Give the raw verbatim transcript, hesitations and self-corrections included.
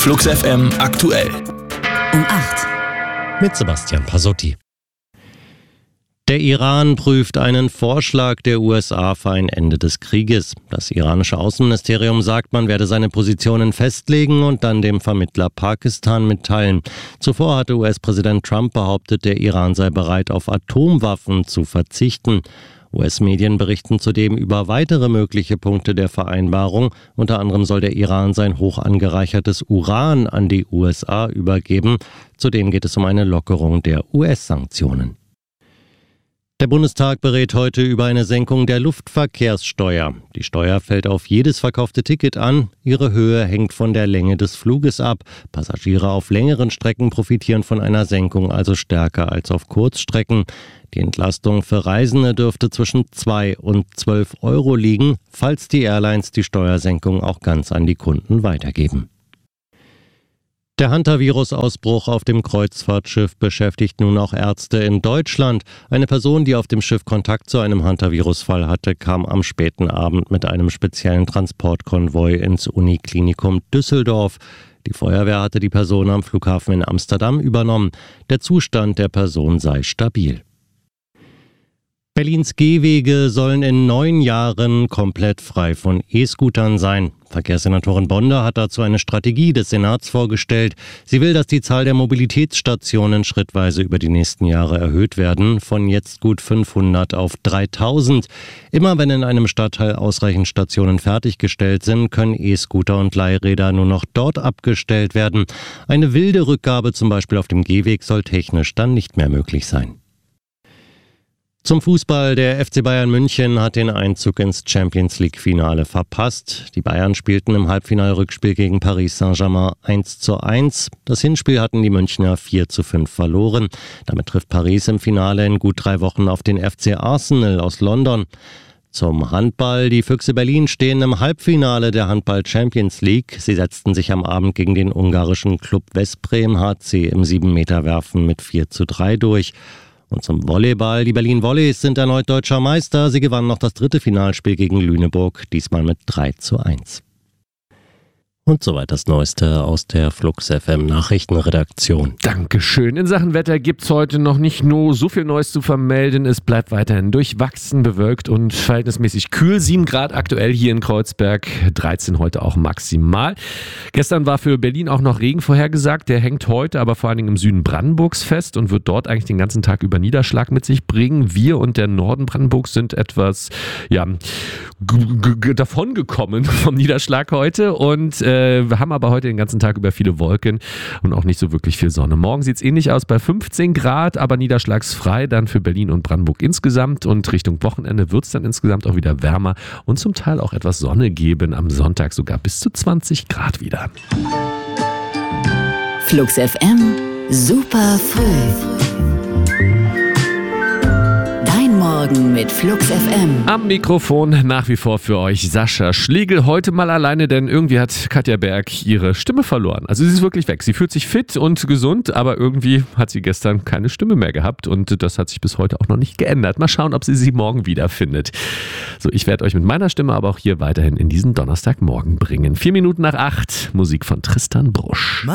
Flux F M aktuell. Um acht. Mit Sebastian Pasotti. Der Iran prüft einen Vorschlag der U S A für ein Ende des Krieges. Das iranische Außenministerium sagt, man werde seine Positionen festlegen und dann dem Vermittler Pakistan mitteilen. Zuvor hatte U S-Präsident Trump behauptet, der Iran sei bereit, auf Atomwaffen zu verzichten. U S-Medien berichten zudem über weitere mögliche Punkte der Vereinbarung. Unter anderem soll der Iran sein hoch angereichertes Uran an die U S A übergeben. Zudem geht es um eine Lockerung der U S-Sanktionen. Der Bundestag berät heute über eine Senkung der Luftverkehrssteuer. Die Steuer fällt auf jedes verkaufte Ticket an. Ihre Höhe hängt von der Länge des Fluges ab. Passagiere auf längeren Strecken profitieren von einer Senkung also stärker als auf Kurzstrecken. Die Entlastung für Reisende dürfte zwischen zwei und zwölf Euro liegen, falls die Airlines die Steuersenkung auch ganz an die Kunden weitergeben. Der Hantavirus-Ausbruch auf dem Kreuzfahrtschiff beschäftigt nun auch Ärzte in Deutschland. Eine Person, die auf dem Schiff Kontakt zu einem Hantavirus-Fall hatte, kam am späten Abend mit einem speziellen Transportkonvoi ins Uniklinikum Düsseldorf. Die Feuerwehr hatte die Person am Flughafen in Amsterdam übernommen. Der Zustand der Person sei stabil. Berlins Gehwege sollen in neun Jahren komplett frei von E-Scootern sein. Verkehrssenatorin Bonder hat dazu eine Strategie des Senats vorgestellt. Sie will, dass die Zahl der Mobilitätsstationen schrittweise über die nächsten Jahre erhöht werden, von jetzt gut fünfhundert auf dreitausend. Immer wenn in einem Stadtteil ausreichend Stationen fertiggestellt sind, können E-Scooter und Leihräder nur noch dort abgestellt werden. Eine wilde Rückgabe zum Beispiel auf dem Gehweg soll technisch dann nicht mehr möglich sein. Zum Fußball. Der F C Bayern München hat den Einzug ins Champions-League-Finale verpasst. Die Bayern spielten im Halbfinalrückspiel gegen Paris Saint-Germain eins zu eins. Das Hinspiel hatten die Münchner vier zu fünf verloren. Damit trifft Paris im Finale in gut drei Wochen auf den F C Arsenal aus London. Zum Handball. Die Füchse Berlin stehen im Halbfinale der Handball-Champions League. Sie setzten sich am Abend gegen den ungarischen Klub Veszprém H C im sieben Meter Werfen mit vier zu drei durch. Und zum Volleyball. Die Berlin Volleys sind erneut deutscher Meister. Sie gewannen noch das dritte Finalspiel gegen Lüneburg, diesmal mit drei zu eins. Und soweit das Neueste aus der Flux F M Nachrichtenredaktion. Dankeschön. In Sachen Wetter gibt's heute noch nicht nur so viel Neues zu vermelden. Es bleibt weiterhin durchwachsen, bewölkt und verhältnismäßig kühl. sieben Grad aktuell hier in Kreuzberg, dreizehn heute auch maximal. Gestern war für Berlin auch noch Regen vorhergesagt. Der hängt heute aber vor allen Dingen im Süden Brandenburgs fest und wird dort eigentlich den ganzen Tag über Niederschlag mit sich bringen. Wir und der Norden Brandenburgs sind etwas ja, g- g- davongekommen vom Niederschlag heute und äh, wir haben aber heute den ganzen Tag über viele Wolken und auch nicht so wirklich viel Sonne. Morgen sieht es ähnlich aus bei fünfzehn Grad, aber niederschlagsfrei dann für Berlin und Brandenburg insgesamt. Und Richtung Wochenende wird es dann insgesamt auch wieder wärmer und zum Teil auch etwas Sonne geben. Am Sonntag sogar bis zu zwanzig Grad wieder. Flux F M, super früh. Morgen mit Flux F M. Am Mikrofon nach wie vor für euch Sascha Schlegel. Heute mal alleine, denn irgendwie hat Katja Berg ihre Stimme verloren. Also sie ist wirklich weg. Sie fühlt sich fit und gesund, aber irgendwie hat sie gestern keine Stimme mehr gehabt und das hat sich bis heute auch noch nicht geändert. Mal schauen, ob sie sie morgen wiederfindet. So, ich werde euch mit meiner Stimme aber auch hier weiterhin in diesen Donnerstagmorgen bringen. Vier Minuten nach acht, Musik von Tristan Brusch.